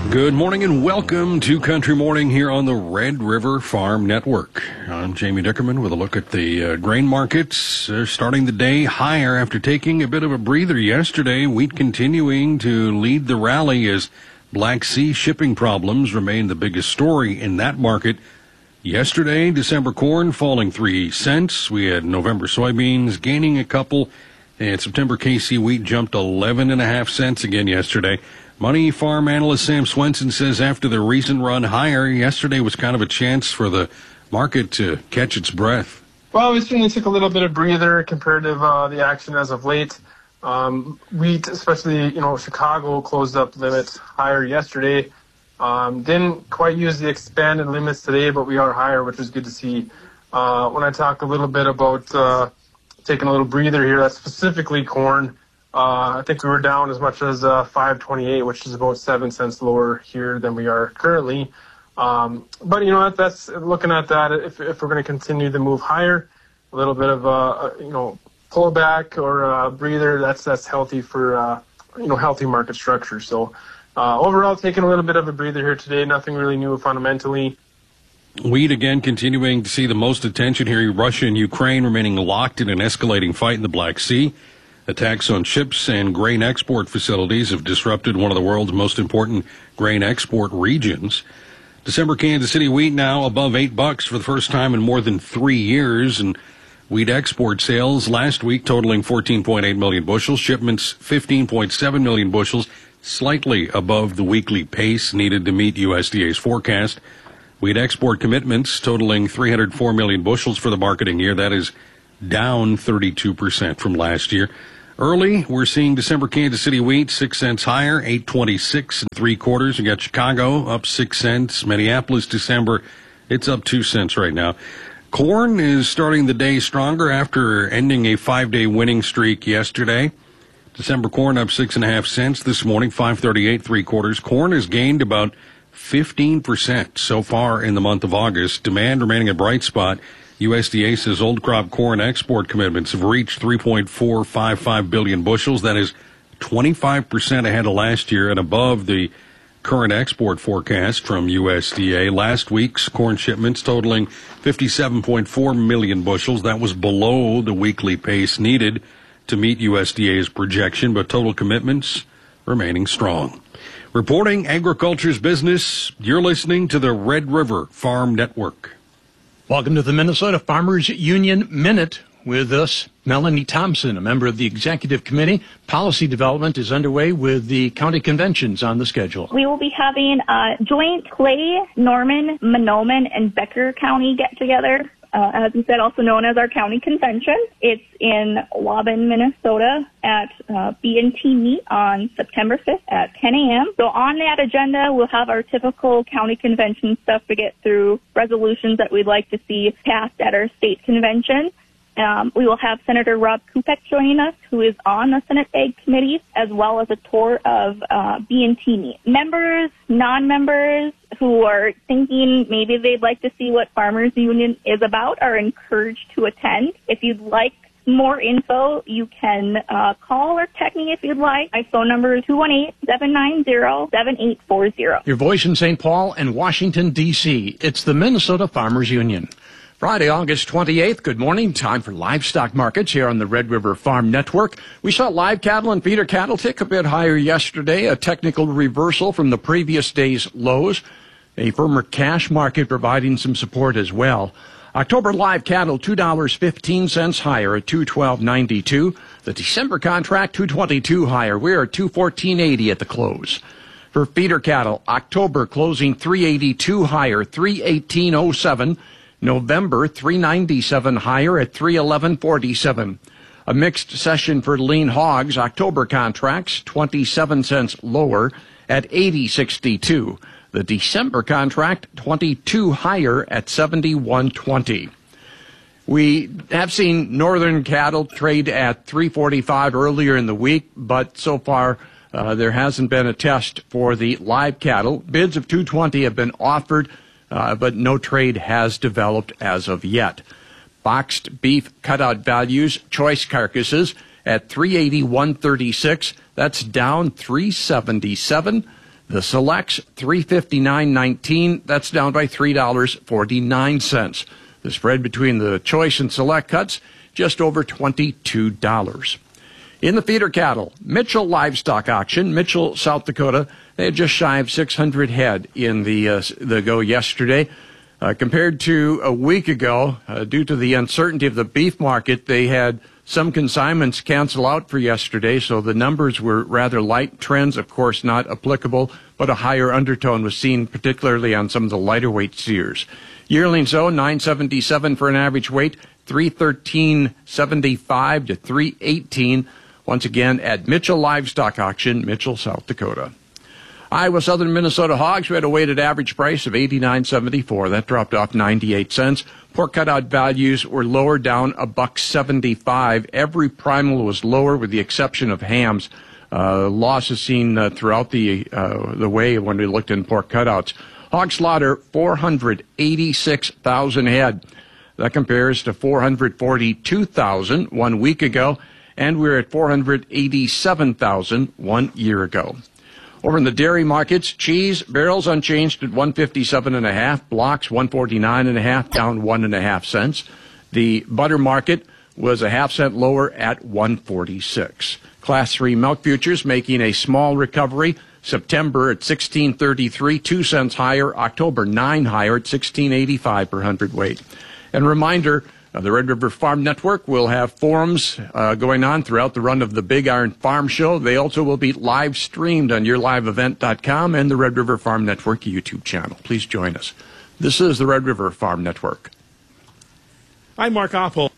Good morning and welcome to Country Morning here on the Red River Farm Network. I'm Jamie Dickerman with a look at the grain markets. They're starting the day higher after taking a bit of a breather yesterday. Wheat continuing to lead the rally as Black Sea shipping problems remain the biggest story in that market. Yesterday, December corn falling 3 cents. We had November soybeans gaining a couple, and September KC wheat jumped 11.5 cents again yesterday. Money Farm analyst Sam Swenson says after the recent run higher, yesterday was kind of a chance for the market to catch its breath. Well, we certainly took a little bit of breather compared to the action as of late. Wheat, especially, Chicago closed up limits higher yesterday. Didn't quite use the expanded limits today, but we are higher, which is good to see. When I talk a little bit about taking a little breather here, that's specifically corn. I think we were down as much as $5.28, which is about 7 cents lower here than we are currently. But that's looking at that. If we're going to continue to move higher, a little bit of pullback or breather, that's healthy for healthy market structure. So overall, taking a little bit of a breather here today. Nothing really new fundamentally. Wheat again continuing to see the most attention here. Russia and Ukraine remaining locked in an escalating fight in the Black Sea. Attacks on ships and grain export facilities have disrupted one of the world's most important grain export regions. December Kansas City wheat now above $8 for the first time in more than 3 years, and wheat export sales last week totaling 14.8 million bushels, shipments 15.7 million bushels, slightly above the weekly pace needed to meet USDA's forecast. Wheat export commitments totaling 304 million bushels for the marketing year. That is down 32% from last year. Early, we're seeing December Kansas City wheat 6 cents higher, 8.26 3/4. You got Chicago up 6 cents. Minneapolis, December, it's up 2 cents right now. Corn is starting the day stronger after ending a 5-day winning streak yesterday. December corn up 6.5 cents this morning, 5.38 3/4. Corn has gained about 15% so far in the month of August. Demand remaining a bright spot. USDA says old crop corn export commitments have reached 3.455 billion bushels. That is 25% ahead of last year and above the current export forecast from USDA. Last week's corn shipments totaling 57.4 million bushels. That was below the weekly pace needed to meet USDA's projection, but total commitments remaining strong. Reporting agriculture's business, you're listening to the Red River Farm Network. Welcome to the Minnesota Farmers Union Minute. With us, Melanie Thompson, a member of the Executive Committee. Policy development is underway with the county conventions on the schedule. We will be having a joint Clay, Norman, Mahnomen, and Becker County get-together, as we said, also known as our county convention. It's in Waubun, Minnesota at B&T Meet on September 5th at 10 a.m. So on that agenda, we'll have our typical county convention stuff to get through, resolutions that we'd like to see passed at our state convention. We will have Senator Rob Kupek joining us, who is on the Senate Ag Committee, as well as a tour of B&T Meet. Members, non-members who are thinking maybe they'd like to see what Farmers Union is about are encouraged to attend. If you'd like more info, you can call or text me if you'd like. My phone number is 218-790-7840. Your voice in St. Paul and Washington, D.C. It's the Minnesota Farmers Union. Friday, August 28th. Good morning. Time for livestock markets here on the Red River Farm Network. We saw live cattle and feeder cattle tick a bit higher yesterday, a technical reversal from the previous day's lows. A firmer cash market providing some support as well. October live cattle, $2.15 higher at $212.92. The December contract, $222 higher. We're at $214.80 at the close. For feeder cattle, October closing $382 higher, $318.07. November, $397 higher at $311.47. A mixed session for lean hogs. October contracts, 27 cents lower at $80.62. The December contract, 22 higher at $71.20. We have seen northern cattle trade at $345 earlier in the week, but so far there hasn't been a test for the live cattle. Bids of $220 have been offered, but no trade has developed as of yet. Boxed beef cutout values, choice carcasses at $381.36. That's down $377. The Selects, $359.19. That's down by $3.49. The spread between the Choice and Select cuts, just over $22. In the feeder cattle, Mitchell Livestock Auction, Mitchell, South Dakota, they had just shy of 600 head in the go yesterday. Compared to a week ago, due to the uncertainty of the beef market, they had some consignments cancel out for yesterday, so the numbers were rather light. Trends, of course, not applicable, but a higher undertone was seen, particularly on some of the lighter weight steers. Yearlings, though, $977 for an average weight, $313.75 to $318. Once again, at Mitchell Livestock Auction, Mitchell, South Dakota. Iowa Southern Minnesota hogs, we had a weighted average price of $89.74. That dropped off 98 cents. Pork cutout values were lower, down $1.75. Every primal was lower, with the exception of hams. Losses seen throughout the way when we looked in pork cutouts. Hog slaughter, 486,000 head. That compares to 442,000 1 week ago, and we're at 487,000 1 year ago. Over in the dairy markets, cheese, barrels unchanged at $157.5, blocks $149.5, down 1.5 cents. The butter market was a half cent lower at $1.46. Class 3 milk futures making a small recovery. September at $16.33, 2 cents higher. October 9 higher at $16.85 per hundredweight. And reminder, the Red River Farm Network will have forums going on throughout the run of the Big Iron Farm Show. They also will be live streamed on yourliveevent.com and the Red River Farm Network YouTube channel. Please join us. This is the Red River Farm Network. I'm Mark Oppel.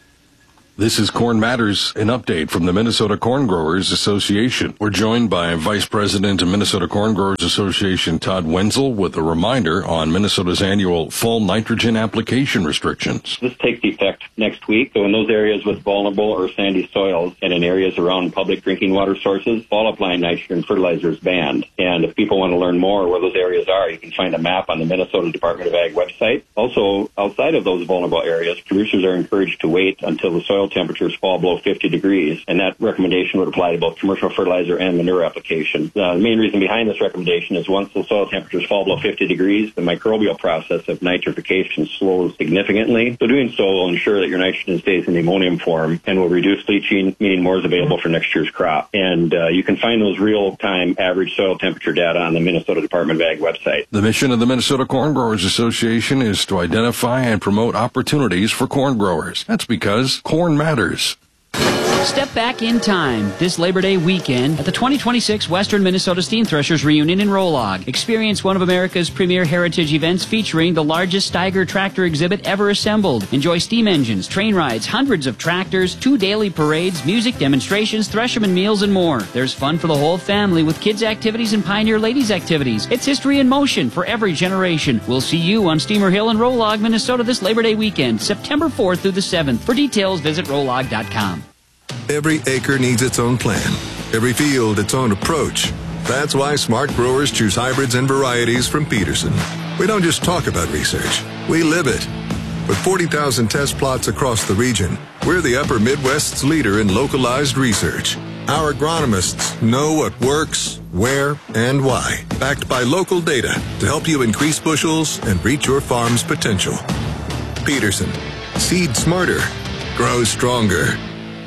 This is Corn Matters, an update from the Minnesota Corn Growers Association. We're joined by Vice President of Minnesota Corn Growers Association, Todd Wenzel, with a reminder on Minnesota's annual fall nitrogen application restrictions. This takes effect next week. So in those areas with vulnerable or sandy soils and in areas around public drinking water sources, fall applying nitrogen fertilizer is banned. And if people want to learn more where those areas are, you can find a map on the Minnesota Department of Ag website. Also, outside of those vulnerable areas, producers are encouraged to wait until the soil temperatures fall below 50 degrees, and that recommendation would apply to both commercial fertilizer and manure application. The main reason behind this recommendation is once the soil temperatures fall below 50 degrees, the microbial process of nitrification slows significantly. So doing so will ensure that your nitrogen stays in the ammonium form and will reduce leaching, meaning more is available for next year's crop. And you can find those real-time average soil temperature data on the Minnesota Department of Ag website. The mission of the Minnesota Corn Growers Association is to identify and promote opportunities for corn growers. That's because corn matters. Step back in time this Labor Day weekend at the 2026 Western Minnesota Steam Threshers Reunion in Rolog. Experience one of America's premier heritage events featuring the largest Steiger tractor exhibit ever assembled. Enjoy steam engines, train rides, hundreds of tractors, 2 daily parades, music, demonstrations, Thresherman meals, and more. There's fun for the whole family with kids' activities and Pioneer Ladies activities. It's history in motion for every generation. We'll see you on Steamer Hill in Rolog, Minnesota this Labor Day weekend, September 4th through the 7th. For details, visit rolog.com. Every acre needs its own plan, every field its own approach. That's why smart growers choose hybrids and varieties from Peterson. We don't just talk about research, we live it. With 40,000 test plots across the region, we're the Upper Midwest's leader in localized research. Our agronomists know what works, where, and why, backed by local data to help you increase bushels and reach your farm's potential. Peterson, seed smarter, grow stronger.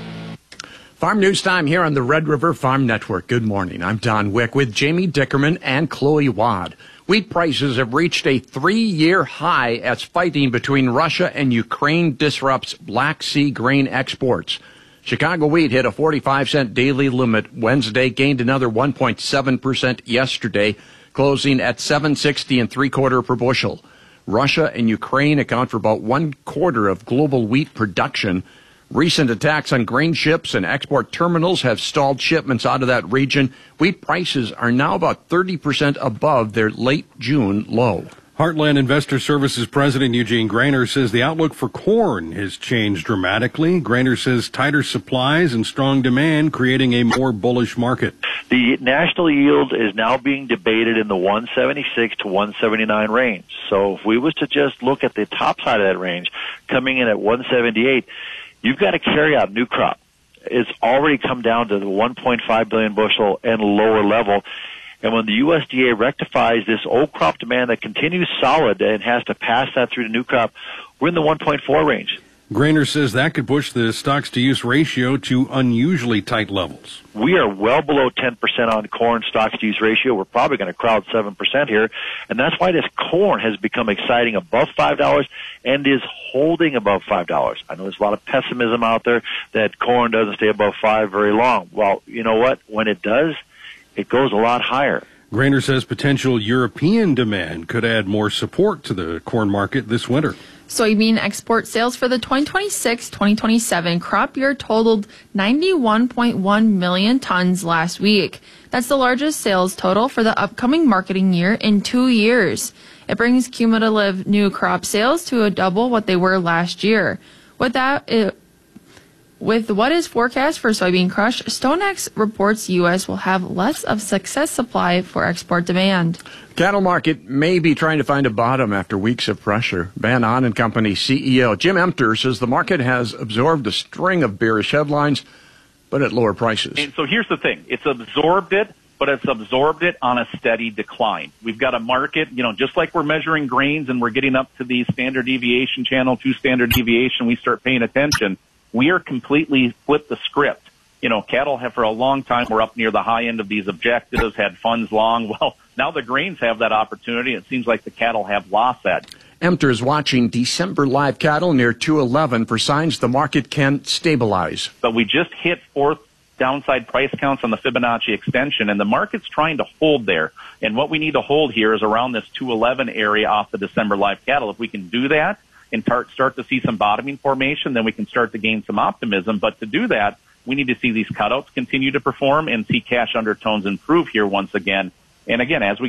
Farm News Time here on the Red River Farm Network. Good morning. I'm Don Wick with Jamie Dickerman and Chloe Wad. Wheat prices have reached a 3-year high as fighting between Russia and Ukraine disrupts Black Sea grain exports. Chicago wheat hit a 45-cent daily limit Wednesday, gained another 1.7% yesterday, closing at $7.60 3/4 per bushel. Russia and Ukraine account for about 1/4 of global wheat production. Recent attacks on grain ships and export terminals have stalled shipments out of that region. Wheat prices are now about 30% above their late June low. Heartland Investor Services President Eugene Grainer says the outlook for corn has changed dramatically. Grainer says tighter supplies and strong demand creating a more bullish market. The national yield is now being debated in the 176 to 179 range. So if we was to just look at the top side of that range, coming in at 178, you've got to carry out new crop. It's already come down to the 1.5 billion bushel and lower level. And when the USDA rectifies this old crop demand that continues solid and has to pass that through to new crop, we're in the 1.4 range. Grainer says that could push the stocks-to-use ratio to unusually tight levels. We are well below 10% on corn stocks-to-use ratio. We're probably going to crowd 7% here, and that's why this corn has become exciting above $5 and is holding above $5. I know there's a lot of pessimism out there that corn doesn't stay above $5 very long. Well, you know what? When it does, it goes a lot higher. Grainer says potential European demand could add more support to the corn market this winter. Soybean export sales for the 2026-2027 crop year totaled 91.1 million tons last week. That's the largest sales total for the upcoming marketing year in 2 years. It brings cumulative new crop sales to a double what they were last year. With what is forecast for soybean crush, StoneX reports U.S. will have less of success supply for export demand. Cattle market may be trying to find a bottom after weeks of pressure. Van On & Company CEO Jim Emter says the market has absorbed a string of bearish headlines, but at lower prices. And so here's the thing. It's absorbed it, but it's absorbed it on a steady decline. We've got a market, just like we're measuring grains and we're getting up to the standard deviation channel, 2 standard deviation, we start paying attention. We are completely flipped the script. Cattle have for a long time were up near the high end of these objectives, had funds long. Well, now the grains have that opportunity. It seems like the cattle have lost that. Emter is watching December live cattle near 211 for signs the market can stabilize. But we just hit 4th downside price counts on the Fibonacci extension, and the market's trying to hold there. And what we need to hold here is around this 211 area off the December live cattle. If we can do that and start to see some bottoming formation, then we can start to gain some optimism. But to do that, we need to see these cutouts continue to perform and see cash undertones improve here once again. And again, as we